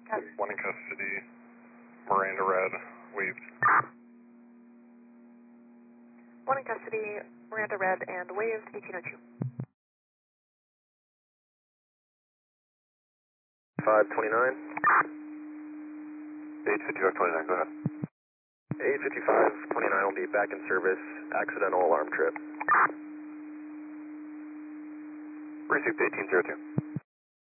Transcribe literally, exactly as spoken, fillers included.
One in custody, Miranda Red, waived. One in custody, Miranda Red, and waived, eighteen oh two. five twenty-nine. eight fifty-five twenty-nine, go ahead. eight fifty-five twenty-nine will be back in service, accidental alarm trip. Received eighteen oh two.